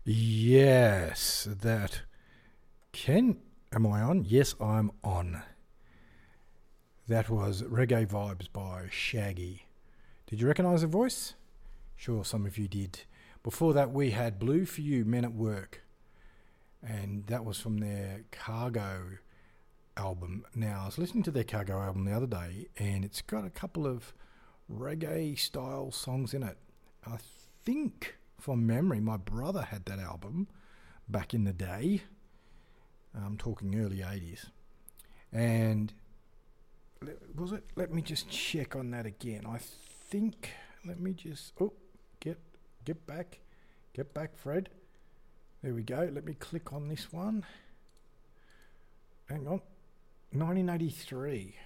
Yes, that can. Am I on? Yes, I'm on. That was Reggae Vibes by Shaggy. Did you recognise the voice? Sure, some of you did. Before that, we had Blue for You, Men at Work. And that was from their Cargo album. Now, I was listening to their Cargo album the other day, and it's got a couple of reggae-style songs in it. I think, from memory, my brother had that album back in the day. I'm talking early 80s. And was it? Let me just check on that again. I think, let me just, get back, Fred. There we go. Let me click on this one. Hang on. 1983.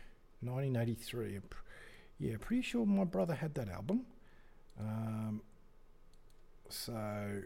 Yeah, pretty sure my brother had that album. So,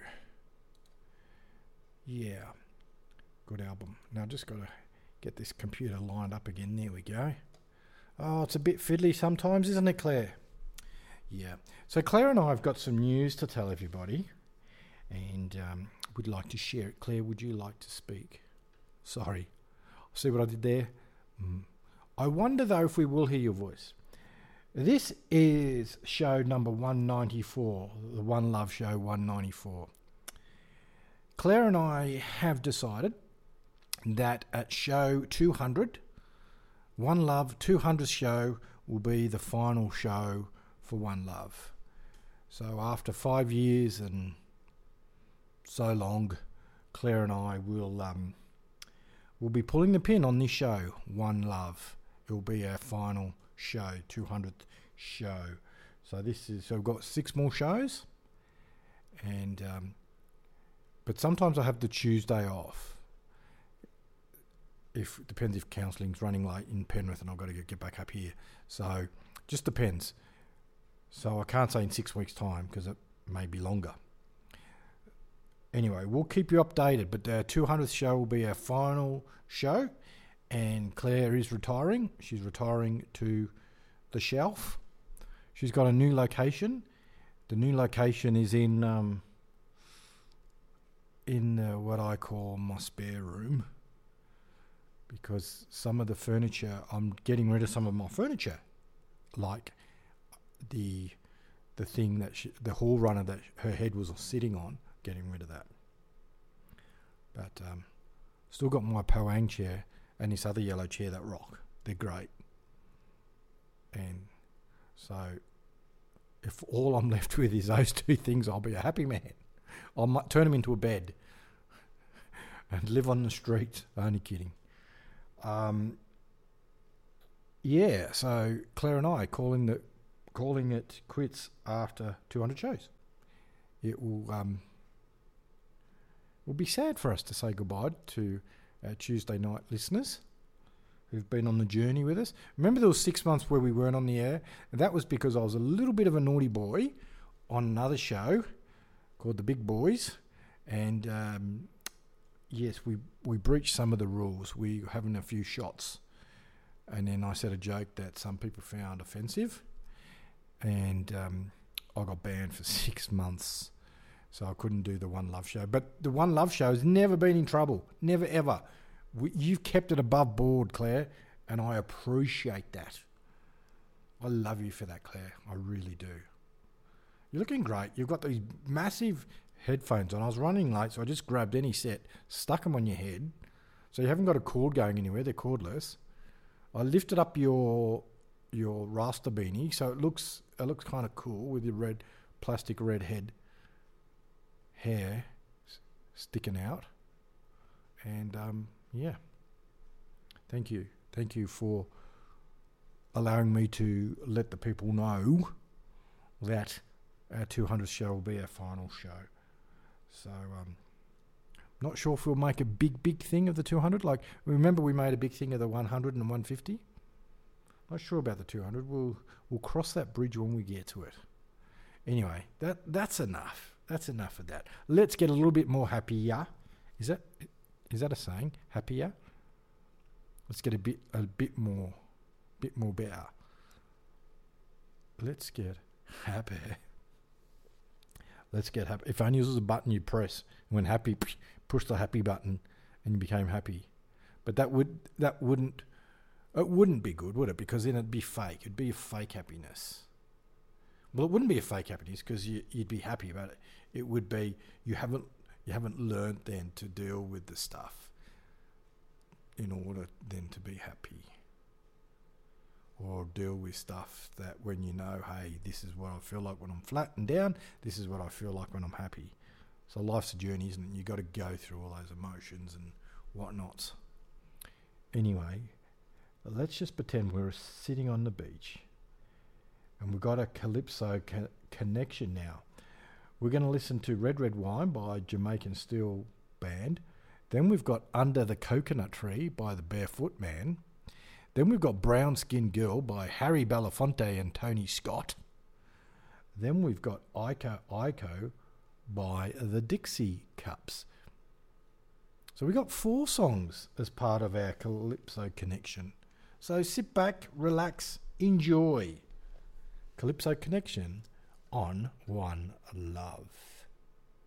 yeah. Good album. Now, just got to get this computer lined up again. There we go. Oh, it's a bit fiddly sometimes, isn't it, Claire? Yeah. So, Claire and I have got some news to tell everybody. And would like to share it. Claire, would you like to speak? Sorry. See what I did there? I wonder, though, if we will hear your voice. This is show number 194, the One Love Show 194. Claire and I have decided that at show 200, One Love 200th show will be the final show for One Love. So after 5 years and so long, Claire and I will be pulling the pin on this show, One Love. It will be our final show, 200th show. So we've got 6 more shows, and but sometimes I have the Tuesday off. It depends if counselling's running late in Penrith and I've got to get back up here. So just depends. So I can't say in 6 weeks' time because it may be longer. Anyway, we'll keep you updated, but our 200th show will be our final show, and Claire is retiring. She's retiring to the shelf. She's got a new location. The new location is in what I call my spare room, because some of the furniture, I'm getting rid of some of my furniture, like the thing that the hall runner that her head was sitting on, getting rid of that. But still got my Poang chair and this other yellow chair that rock. They're great. And so if all I'm left with is those 2 things, I'll be a happy man. I might turn them into a bed and live on the street. Only kidding. Yeah, so Claire and I calling it quits after 200 shows. It will be sad for us to say goodbye to our Tuesday night listeners who've been on the journey with us. Remember there was 6 months where we weren't on the air? And that was because I was a little bit of a naughty boy on another show called The Big Boys. And yes, we breached some of the rules. We were having a few shots. And then I said a joke that some people found offensive. And I got banned for 6 months. So I couldn't do the One Love Show. But the One Love Show has never been in trouble. Never, ever. You've kept it above board, Claire, and I appreciate that. I love you for that, Claire. I really do. You're looking great. You've got these massive headphones on. I was running late, so I just grabbed any set, stuck them on your head. So you haven't got a cord going anywhere. They're cordless. I lifted up your Rasta beanie, so it looks kind of cool with your plastic red hair sticking out. And yeah, thank you for allowing me to let the people know that our 200th show will be our final show. So not sure if we'll make a big thing of the 200. Like, remember we made a big thing of the 100 and 150. Not sure about the 200. We'll cross that bridge when we get to it. Anyway, that's enough. That's enough of that. Let's get a little bit more happier. Is that a saying? Happier? Let's get a bit more better. Let's get happy. Let's get happy. If only this was a button you press. When happy, push the happy button, and you became happy. But it wouldn't be good, would it? Because then it'd be fake. It'd be a fake happiness. Well, it wouldn't be a fake happiness because you'd be happy about it. It would be you haven't learned then to deal with the stuff in order then to be happy. Or deal with stuff that when you know, hey, this is what I feel like when I'm flat and down, this is what I feel like when I'm happy. So life's a journey, isn't it? You've got to go through all those emotions and whatnots. Anyway, let's just pretend we're sitting on the beach and we've got a Calypso connection now. We're going to listen to Red Red Wine by Jamaican Steel Band. Then we've got Under the Coconut Tree by the Barefoot Man. Then we've got Brown Skin Girl by Harry Belafonte and Tony Scott. Then we've got Iko Iko by the Dixie Cups. So we got 4 songs as part of our Calypso Connection. So sit back, relax, enjoy. Calypso Connection on One Love.